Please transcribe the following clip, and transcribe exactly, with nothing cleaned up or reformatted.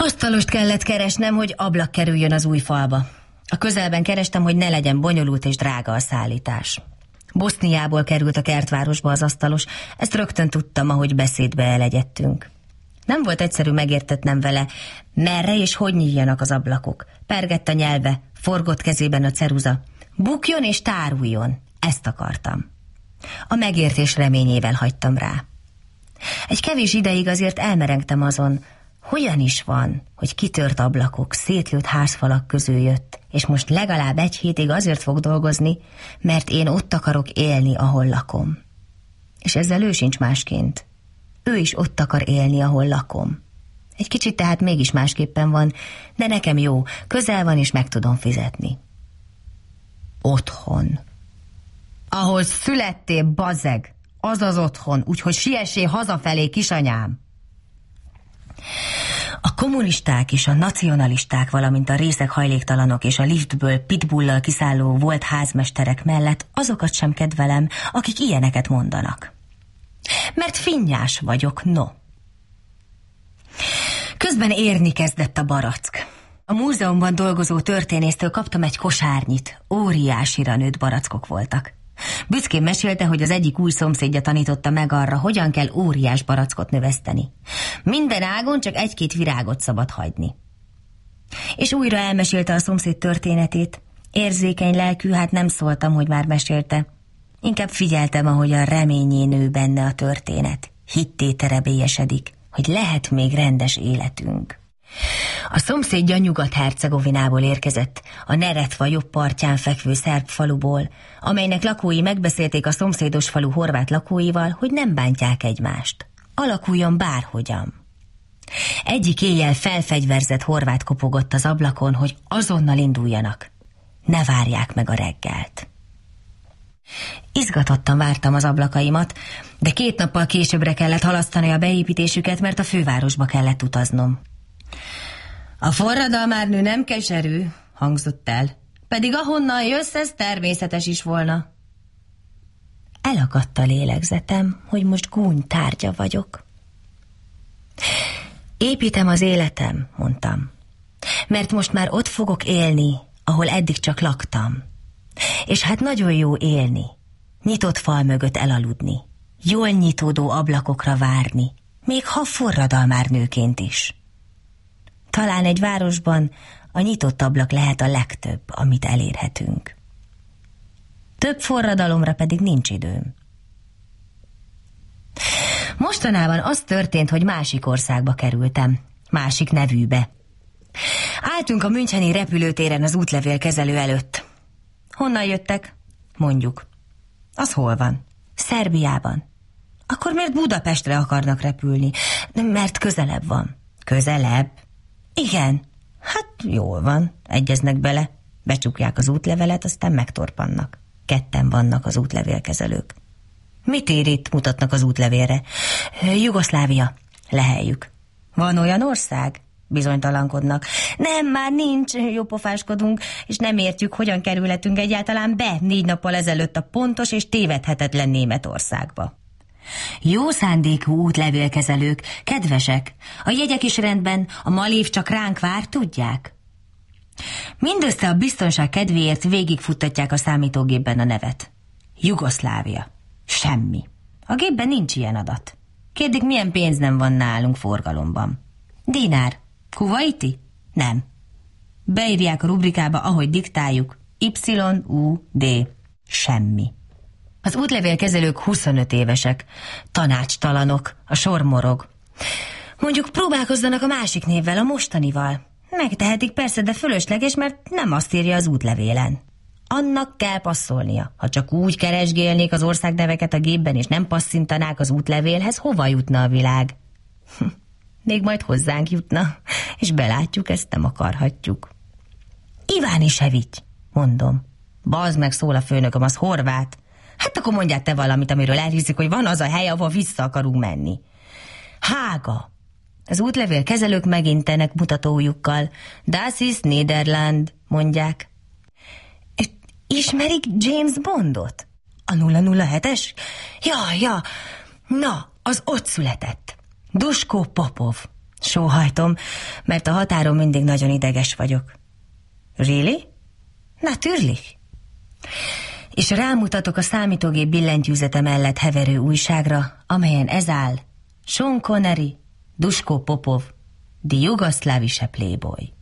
Asztalost kellett keresnem, hogy ablak kerüljön az új falba. A közelben kerestem, hogy ne legyen bonyolult és drága a szállítás. Boszniából került a kertvárosba az asztalos, ezt rögtön tudtam, ahogy beszédbe elegyedtünk. Nem volt egyszerű megértetnem vele, merre és hogy nyíljanak az ablakok. Pergett a nyelve, forgott kezében a ceruza. Bukjon és táruljon, ezt akartam. A megértés reményével hagytam rá. Egy kevés ideig azért elmerengtem azon, hogyan is van, hogy kitört ablakok, szétlőtt házfalak közül jött, és most legalább egy hétig azért fog dolgozni, mert én ott akarok élni, ahol lakom. És ezzel ő sincs másként. Ő is ott akar élni, ahol lakom. Egy kicsit tehát mégis másképpen van, de nekem jó, közel van, és meg tudom fizetni. Otthon. Ahol születtél, bazeg, az az otthon, úgyhogy siessé hazafelé, kisanyám. A kommunisták és a nacionalisták, valamint a részeg hajléktalanok és a liftből pitbullal kiszálló volt házmesterek mellett azokat sem kedvelem, akik ilyeneket mondanak. Mert finnyás vagyok, no. Közben érni kezdett a barack. A múzeumban dolgozó történésztől kaptam egy kosárnyit, óriásira nőtt barackok voltak. Büszkén mesélte, hogy az egyik új szomszédja tanította meg arra, hogyan kell óriás barackot növeszteni. Minden ágon csak egy-két virágot szabad hagyni. És újra elmesélte a szomszéd történetét. Érzékeny lelkű, hát nem szóltam, hogy már mesélte. Inkább figyeltem, ahogy a reményé nő benne a történet. Hitté terebélyesedik, hogy lehet még rendes életünk. A szomszédja Nyugat-Hercegovinából érkezett, a Neretva jobb partján fekvő szerb faluból, amelynek lakói megbeszélték a szomszédos falu horvát lakóival, hogy nem bántják egymást. Alakuljon bárhogyan. Egyik éjjel felfegyverzett horvát kopogott az ablakon, hogy azonnal induljanak. Ne várják meg a reggelt. Izgatottan vártam az ablakaimat, de két nappal későbbre kellett halasztani a beépítésüket, mert a fővárosba kellett utaznom. A forradalmárnő nem keserű, hangzott el, pedig ahonnan jössz, ez természetes is volna. Elakadt a lélegzetem, hogy most gúny tárgya vagyok. Építem az életem, mondtam, mert most már ott fogok élni, ahol eddig csak laktam. És hát nagyon jó élni, nyitott fal mögött elaludni, jól nyitódó ablakokra várni, még ha forradalmárnőként is. Talán egy városban a nyitott ablak lehet a legtöbb, amit elérhetünk. Több forradalomra pedig nincs időm. Mostanában az történt, hogy másik országba kerültem, másik nevűbe. Álltunk a müncheni repülőtéren az útlevélkezelő előtt. Honnan jöttek? Mondjuk. Az hol van? Szerbiában. Akkor miért Budapestre akarnak repülni? Mert közelebb van. Közelebb? Igen. Hát jól van, egyeznek bele. Becsukják az útlevelet, aztán megtorpannak. Ketten vannak az útlevélkezelők. Mit ír itt? Mutatnak az útlevélre. Jugoszlávia. Leheljük. Van olyan ország? Bizonytalankodnak. Nem, már nincs, jópofáskodunk, és nem értjük, hogyan kerülhetünk egyáltalán be négy nappal ezelőtt a pontos és tévedhetetlen Németországba. Jó szándékú útlevélkezelők, kedvesek, a jegyek is rendben, a malév csak ránk vár, tudják? Mindössze a biztonság kedvéért végigfuttatják a számítógépben a nevet. Jugoszlávia. Semmi. A gépben nincs ilyen adat. Kérdik, milyen pénz nem van nálunk forgalomban. Dinár. Kuvaiti? Nem. Beírják a rubrikába, ahogy diktáljuk. Y U D. Semmi. Az útlevélkezelők huszonöt évesek. Tanácstalanok. A sor morog. Mondjuk próbálkozzanak a másik névvel, a mostanival. Megtehetik persze, de fölösleges, mert nem azt írja az útlevélen. Annak kell passzolnia. Ha csak úgy keresgélnék az országneveket a gépben, és nem passzintanák az útlevélhez, hova jutna a világ? Még majd hozzánk jutna, és belátjuk, ezt nem akarhatjuk. Ivánisevics, mondom. Bazd meg, szól a főnököm, az horvát. Hát akkor mondjál te valamit, amiről elhiszik, hogy van az a hely, ahol vissza akarunk menni. Hága. Az útlevélkezelők megintenek mutatójukkal. Das ist Niederland, mondják. És ismerik James Bondot? A nulla nulla hetes? Ja, ja. Na, az ott született. Duško Popov. Sóhajtom, mert a határon mindig nagyon ideges vagyok. Really? Natürlich. És rámutatok a számítógép billentyűzete mellett heverő újságra, amelyen ez áll: Sean Connery, Duško Popov, The Jugoszlávische Playboy.